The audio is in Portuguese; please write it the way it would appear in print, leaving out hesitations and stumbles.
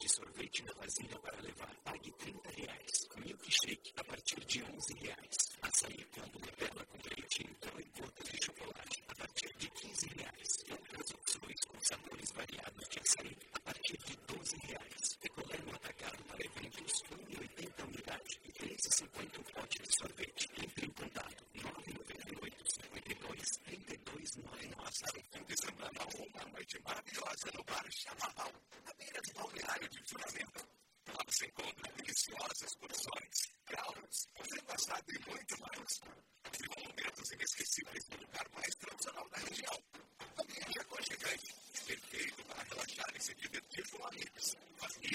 sorvete na vasilha para levar. Pague R$30. Milkshake a partir de R$11. Açaí combo Nutella com leite em pó e gotas de chocolate a partir de R$15. Outras opções com sabores variados de açaí a partir de R$12. Picolé no atacado para eventos 1,80 unidade e R$3,50 o pote de sorvete. Entre em contato 998-52-3299. Passar o fim de semana uma noite maravilhosa no bar Chamarral, na beira do balneário de Fundamento. Lá você encontra deliciosas porções, caldos, fazendo assado e muito mais. Vivam momentos inesquecíveis no lugar mais tradicional da região.